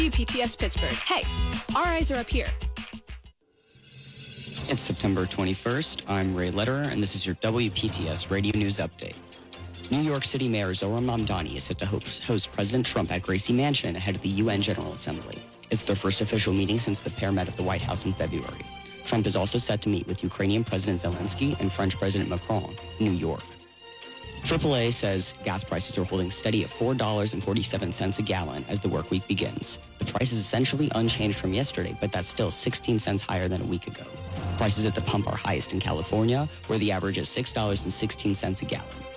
WPTS Pittsburgh. Hey, our eyes are up here. It's September 21st. I'm Ray Lederer, and this is your WPTS Radio News Update. New York City Mayor Zohran Mamdani is set to host President Trump at Gracie Mansion ahead of the UN General Assembly. It's their first official meeting since the pair met at the White House in February. Trump is also set to meet with Ukrainian President Zelensky and French President Macron in New York. AAA says gas prices are holding steady at $4.47 a gallon as the work week begins. The price is essentially unchanged from yesterday, but that's still 16 cents higher than a week ago. Prices at the pump are highest in California, where the average is $6.16 a gallon.